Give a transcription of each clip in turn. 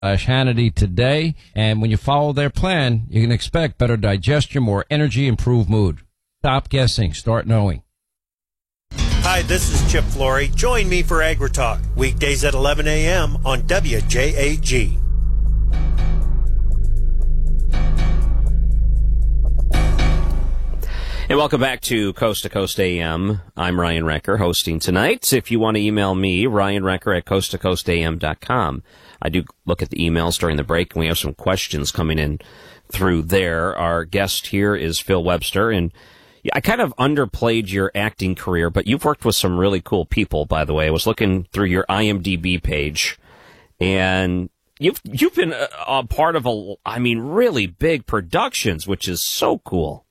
Hannity today. And when you follow their plan, you can expect better digestion, more energy, improved mood. Stop guessing. Start knowing. Hi, this is Chip Flory. Join me for AgriTalk, weekdays at 11 a.m. on WJAG. And welcome back to Coast AM. I'm Ryan Recker, hosting tonight. If you want to email me, Ryan Recker at coasttocoastam.com. I do look at the emails during the break, and we have some questions coming in through there. Our guest here is Phil Webster, and I kind of underplayed your acting career, but you've worked with some really cool people, by the way. I was looking through your IMDb page, and you've been a part of really big productions, which is so cool.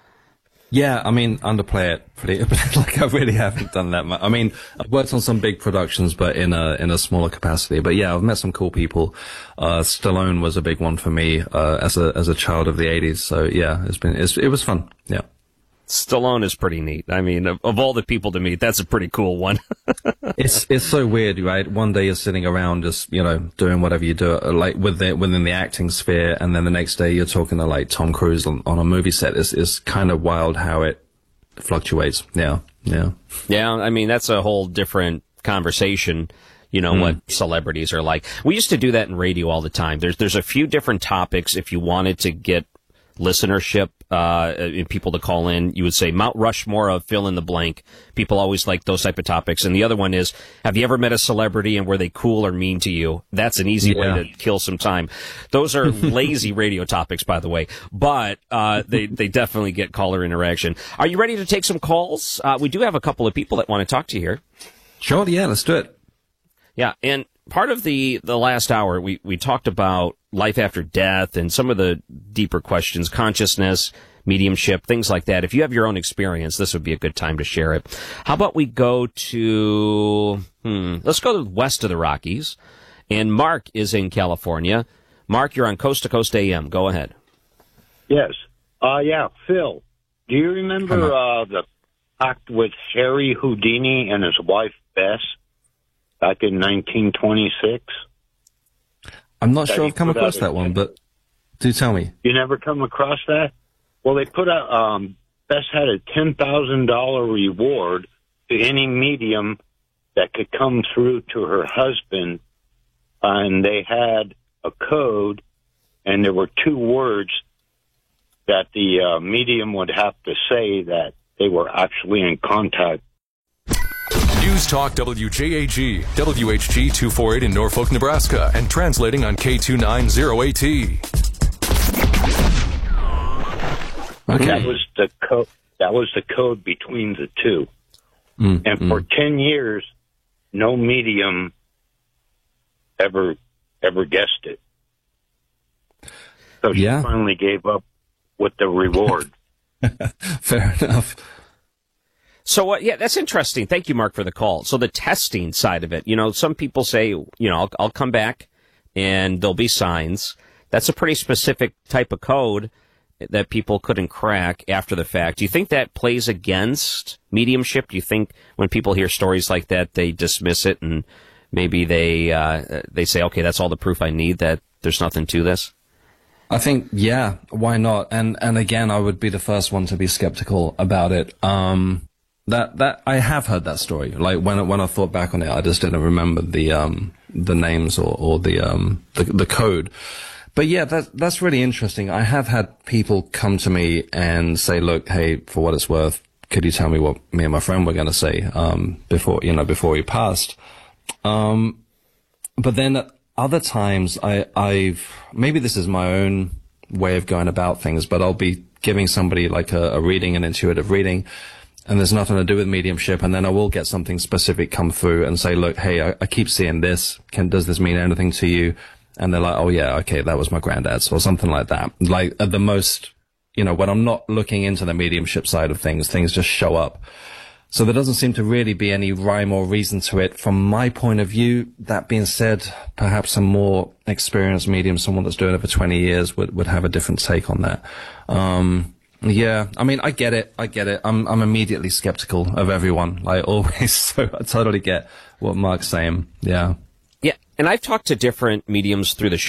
Yeah, I mean, underplay it pretty, like I really haven't done that much. I mean, I've worked on some big productions, but in a smaller capacity. But yeah, I've met some cool people. Stallone was a big one for me, as a child of the 80s. So yeah, it was fun. Yeah. Stallone is pretty neat. I mean, of all the people to meet, that's a pretty cool one. It's so weird, right? One day you're sitting around just, doing whatever you do, like within the acting sphere, and then the next day you're talking to like Tom Cruise on a movie set. It's kind of wild how it fluctuates. Yeah. Yeah. Yeah. I mean, that's a whole different conversation. What celebrities are like. We used to do that in radio all the time. There's a few different topics. If you wanted to get listenership, and people to call in, you would say Mount Rushmore of fill in the blank. People always like those type of topics. And the other one is, have you ever met a celebrity and were they cool or mean to you? That's an easy way to kill some time. Those are lazy radio topics, by the way, but they definitely get caller interaction. Are you ready to take some calls? We do have a couple of people that want to talk to you here. Sure, yeah, let's do it. Yeah, and part of the last hour, we talked about life after death and some of the deeper questions, consciousness, mediumship, things like that. If you have your own experience, this would be a good time to share it. How about we go to, let's go west of the Rockies. And Mark is in California. Mark, you're on Coast to Coast AM. Go ahead. Yes. Phil, do you remember the act with Harry Houdini and his wife, Bess, back in 1926? I'm not sure I've come across that one, but do tell me. You never come across that? Well, they put out, Bess had a $10,000 reward to any medium that could come through to her husband, and they had a code, and there were 2 words that the medium would have to say that they were actually in contact. News Talk WJAG, WHG 248 in Norfolk, Nebraska, and translating on K290AT. Okay. That was the code between the two. And for 10 years, no medium ever guessed it. So she finally gave up with the reward. Fair enough. So, that's interesting. Thank you, Mark, for the call. So the testing side of it, some people say, I'll come back and there'll be signs. That's a pretty specific type of code that people couldn't crack after the fact. Do you think that plays against mediumship? Do you think when people hear stories like that, they dismiss it and maybe they say, okay, that's all the proof I need, that there's nothing to this? I think, yeah, why not? And again, I would be the first one to be skeptical about it. That I have heard that story. Like when I thought back on it, I just didn't remember the names or the code. But yeah, that's really interesting. I have had people come to me and say, look, hey, for what it's worth, could you tell me what me and my friend were going to say, before he passed? But then at other times I've maybe this is my own way of going about things, but I'll be giving somebody like a reading, an intuitive reading, and there's nothing to do with mediumship, and then I will get something specific come through and say, look, hey, I keep seeing this. Does this mean anything to you? And they're like, oh yeah, okay, that was my granddad's, or something like that. Like at the most, when I'm not looking into the mediumship side of things just show up. So there doesn't seem to really be any rhyme or reason to it from my point of view. That being said, perhaps a more experienced medium, someone that's doing it for 20 years would have a different take on that. Yeah, I mean, I get it. I'm immediately skeptical of everyone, like always. So I totally get what Mark's saying. Yeah. Yeah. And I've talked to different mediums through the